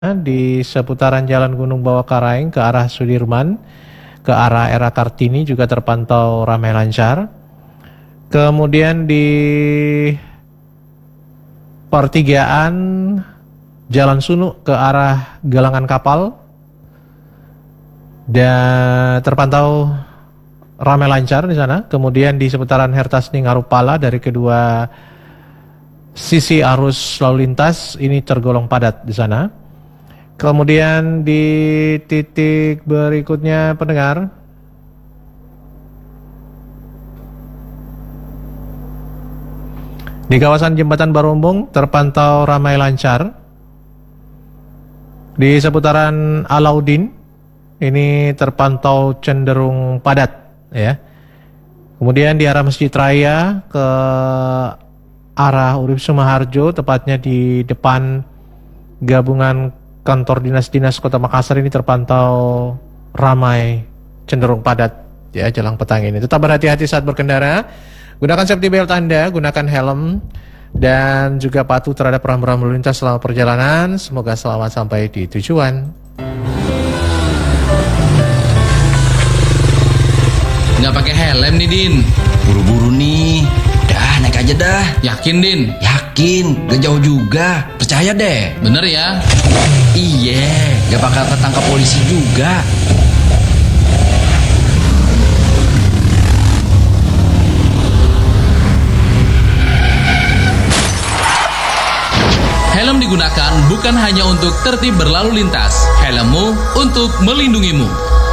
di seputaran Jalan Gunung Bawah Karaeng ke arah Sudirman, ke arah era Kartini juga terpantau ramai lancar. Kemudian di pertigaan Jalan Sunu ke arah Galangan Kapal dan terpantau ramai lancar di sana. Kemudian di seputaran Hertasning Arupala dari kedua sisi arus lalu lintas ini tergolong padat di sana. Kemudian di titik berikutnya pendengar, di kawasan Jembatan Barombong terpantau ramai lancar. Di seputaran Alauddin ini terpantau cenderung padat ya. Kemudian di arah Masjid Raya ke arah Urip Sumaharjo, tepatnya di depan gabungan kantor dinas-dinas Kota Makassar ini terpantau ramai, cenderung padat ya jelang petang ini. Tetap berhati-hati saat berkendara, gunakan safety belt Anda, gunakan helm, dan juga patuh terhadap rambu-rambu lalu lintas selama perjalanan. Semoga selamat sampai di tujuan. Nggak pakai helm nih, Din. Buru-buru nih. Dah, naik aja dah. Yakin, Din? Yakin, gak jauh juga. Percaya deh. Bener ya? Iya, gak bakal ketangkap polisi juga. Helm digunakan bukan hanya untuk tertib berlalu lintas. Helmmu untuk melindungimu.